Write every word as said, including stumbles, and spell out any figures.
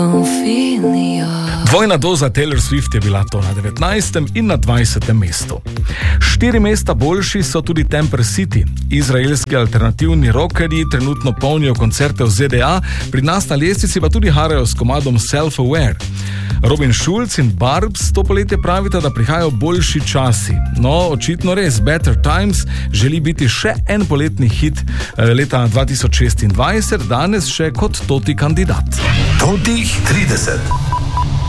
Dvojna doza Taylor Swift je bila to na devetnajstem in na dvajsetem mestu. Štiri mesta boljši so tudi Temper City. Izraelski alternativni rockerji trenutno polnijo koncerte v Z D A, pri nas na lestvici pa tudi harajo s komadom Self-Aware. Robin Schulz in Barbs to poletje pravita, da prihajajo boljši časi. No, očitno res, Better Times želi biti še en poletni hit leta dva tisoč šestindvajset, danes še kot toti kandidat. Totih trideset.